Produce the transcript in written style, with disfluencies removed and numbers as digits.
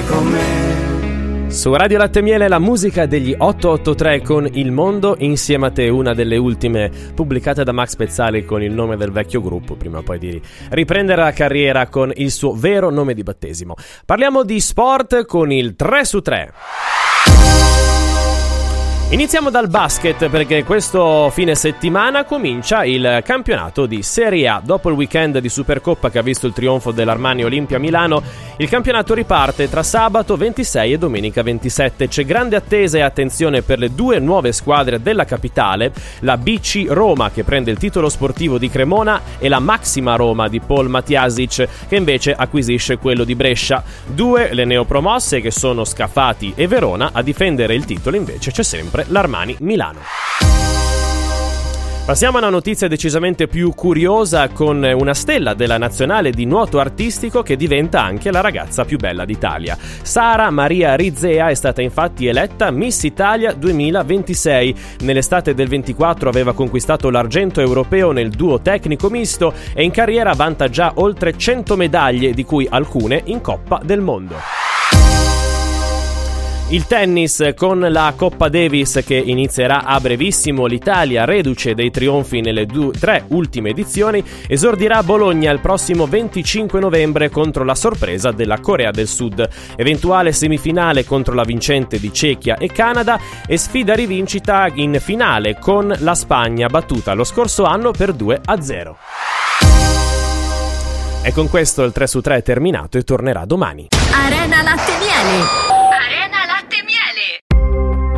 con me. Su Radio Latte Miele la musica degli 883 con Il Mondo, insieme a te, una delle ultime pubblicate da Max Pezzali con il nome del vecchio gruppo, prima o poi di riprendere la carriera con il suo vero nome di battesimo. Parliamo di sport con il 3 su 3. Iniziamo dal basket, perché questo fine settimana comincia il campionato di Serie A. Dopo il weekend di Supercoppa che ha visto il trionfo dell'Armani Olimpia Milano, il campionato riparte tra sabato 26 e domenica 27. C'è grande attesa e attenzione per le due nuove squadre della capitale, la BC Roma che prende il titolo sportivo di Cremona e la Maxima Roma di Paul Matjasic che invece acquisisce quello di Brescia. Due le neopromosse che sono Scafati e Verona. A difendere il titolo invece c'è sempre l'Armani Milano. Passiamo a una notizia decisamente più curiosa, con una stella della nazionale di nuoto artistico che diventa anche la ragazza più bella d'Italia. Sara Maria Rizea è stata infatti eletta Miss Italia 2026. Nell'estate del 24 aveva conquistato l'argento europeo nel duo tecnico misto e in carriera vanta già oltre 100 medaglie, di cui alcune in Coppa del Mondo. Il tennis, con la Coppa Davis che inizierà a brevissimo. L'Italia, reduce dei trionfi nelle tre ultime edizioni, esordirà a Bologna il prossimo 25 novembre contro la sorpresa della Corea del Sud. Eventuale semifinale contro la vincente di Cechia e Canada e sfida rivincita in finale con la Spagna, battuta lo scorso anno per 2-0. E con questo il 3 su 3 è terminato e tornerà domani. Arena Latte Miele.